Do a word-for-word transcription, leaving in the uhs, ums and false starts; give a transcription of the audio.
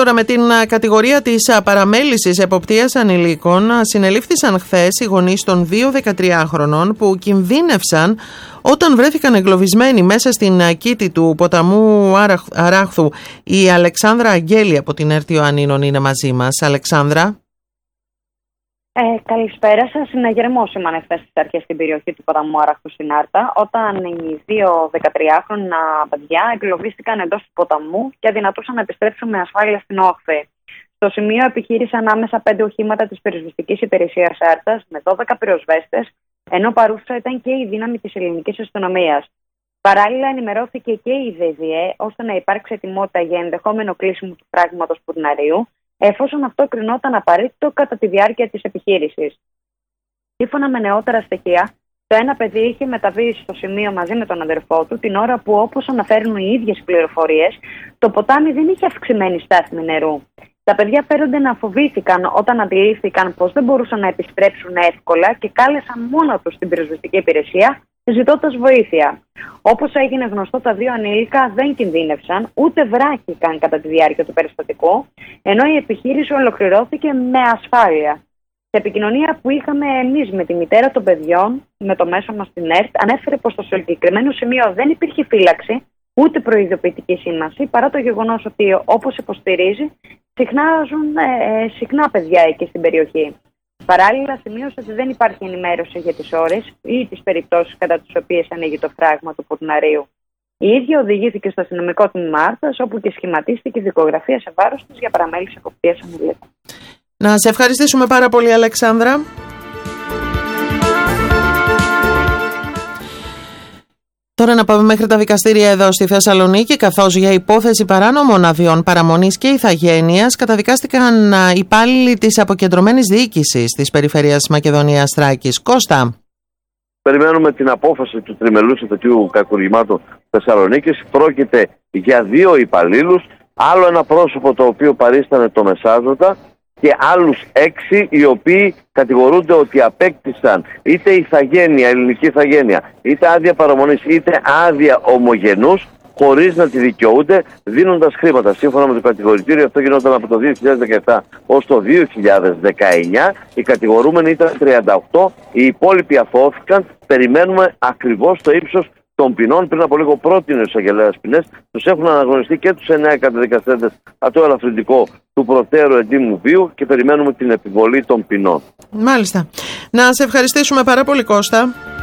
τώρα με την κατηγορία της παραμέλησης εποπτείας ανηλίκων συνελήφθησαν χθες οι γονείς των δύο δεκατριάχρονων που κινδύνευσαν όταν βρέθηκαν εγκλωβισμένοι μέσα στην κήτη του ποταμού Αράχθου. Η Αλεξάνδρα Αγγέλη από την ΕΡΤ Ιωαννίνων είναι μαζί μας. Αλεξάνδρα. Ε, καλησπέρα σας. Συναγερμό σήμανε χθες στις αρχές στην περιοχή του ποταμού Αράχθου στην Άρτα, όταν οι δύο δεκατριάχρονα παιδιά εγκλωβίστηκαν εντός του ποταμού και αδυνατούσαν να επιστρέψουν με ασφάλεια στην όχθη. Στο σημείο επιχείρησαν άμεσα πέντε οχήματα της πυροσβεστικής υπηρεσίας Άρτας με δώδεκα πυροσβέστες, ενώ παρούσα ήταν και η δύναμη της ελληνικής αστυνομίας. Παράλληλα, ενημερώθηκε και η ΔΕΔΙΕ ώστε να υπάρξει ετοιμότητα για ενδεχόμενο κλείσιμο του φράγματος Πουρναρίου, εφόσον αυτό κρινόταν απαραίτητο κατά τη διάρκεια της επιχείρησης. Σύμφωνα με νεότερα στοιχεία, το ένα παιδί είχε μεταβεί στο σημείο μαζί με τον αδερφό του την ώρα που, όπως αναφέρουν οι ίδιες οι πληροφορίες, το ποτάμι δεν είχε αυξημένη στάθμη νερού. Τα παιδιά φέρονται να φοβήθηκαν όταν αντιλήφθηκαν πως δεν μπορούσαν να επιστρέψουν εύκολα και κάλεσαν μόνο τους την πυροσβεστική υπηρεσία, ζητώντας βοήθεια. Όπως έγινε γνωστό, τα δύο ανήλικα δεν κινδύνευσαν ούτε βράχηκαν κατά τη διάρκεια του περιστατικού, ενώ η επιχείρηση ολοκληρώθηκε με ασφάλεια. Σε επικοινωνία που είχαμε εμείς με τη μητέρα των παιδιών, με το μέσο μας στην ΕΡΤ, ανέφερε πως στο συγκεκριμένο σημείο δεν υπήρχε φύλαξη ούτε προειδοποιητική σήμανση, παρά το γεγονός ότι, όπως υποστηρίζει, συχνάζουν ε, συχνά παιδιά εκεί στην περιοχή. Παράλληλα, σημείωσε ότι δεν υπάρχει ενημέρωση για τις ώρες ή τις περιπτώσεις κατά τις οποίες ανοίγει το φράγμα του Πουρναρίου. Η ίδια οδηγήθηκε στο αστυνομικό τμήμα Άρτας, όπου και σχηματίστηκε δικογραφία σε βάρος της για παραμέληση εποπτείας ανηλίκων. Να σε ευχαριστήσουμε πάρα πολύ, Αλεξάνδρα. Τώρα να πάμε μέχρι τα δικαστήρια εδώ στη Θεσσαλονίκη, καθώς για υπόθεση παράνομων αδειών παραμονής και ηθαγένειας καταδικάστηκαν υπάλληλοι της αποκεντρωμένης διοίκησης της Περιφέρειας Μακεδονίας Θράκης. Κώστα. Περιμένουμε την απόφαση του Τριμελούς Εφετείου Κακουργημάτων Θεσσαλονίκης. Πρόκειται για δύο υπαλλήλους, άλλο ένα πρόσωπο το οποίο παρίστανε το μεσάζοντα και άλλους έξι οι οποίοι κατηγορούνται ότι απέκτησαν είτε ηθαγένεια, ελληνική ηθαγένεια, είτε άδεια παραμονής, είτε άδεια ομογενούς, χωρίς να τη δικαιούνται, δίνοντας χρήματα. Σύμφωνα με το κατηγορητήριο, αυτό γινόταν από το δύο χιλιάδες δεκαεπτά ως το δύο χιλιάδες δεκαεννιά. Οι κατηγορούμενοι ήταν τριάντα οκτώ, οι υπόλοιποι αθώθηκαν. Περιμένουμε ακριβώς το ύψος των ποινών. Πριν από λίγο πρότεινε ο εισαγγελέας ποινές. Τους έχουν αναγνωριστεί και τους εννέα καταδικαστέντες από το ελαφρυντικό του προτέρου εντύμου βίου και περιμένουμε την επιβολή των ποινών. Μάλιστα. Να σε ευχαριστήσουμε πάρα πολύ, Κώστα.